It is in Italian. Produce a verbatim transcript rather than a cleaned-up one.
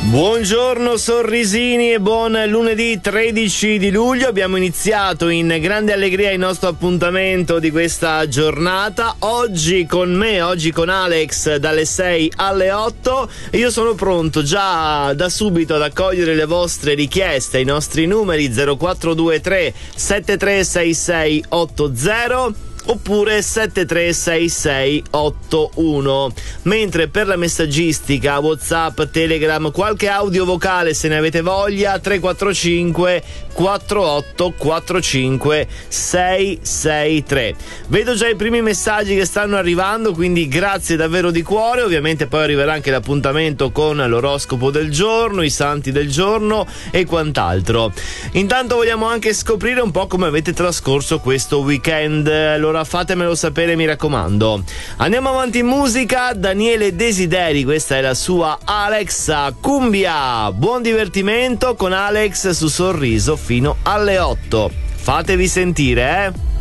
Buongiorno sorrisini e buon lunedì tredici di luglio. Abbiamo iniziato in grande allegria il nostro appuntamento di questa giornata. Oggi con me, oggi con Alex dalle sei alle otto. Io sono pronto già da subito ad accogliere le vostre richieste ai nostri numeri zero quattro due tre sette tre sei sei otto zero oppure sette tre sei sei otto uno, mentre per la messaggistica, WhatsApp, Telegram, qualche audio vocale se ne avete voglia, tre quattro cinque quattro otto quattro cinque sei sei tre. Vedo già i primi messaggi che stanno arrivando, quindi grazie davvero di cuore. Ovviamente poi arriverà anche l'appuntamento con l'oroscopo del giorno, i santi del giorno e quant'altro. Intanto vogliamo anche scoprire un po' come avete trascorso questo weekend. Allora fatemelo sapere, mi raccomando. Andiamo avanti in musica. Daniele Desideri, questa è la sua Alexa Cumbia. Buon divertimento con Alex su Sorriso fino alle otto. Fatevi sentire, eh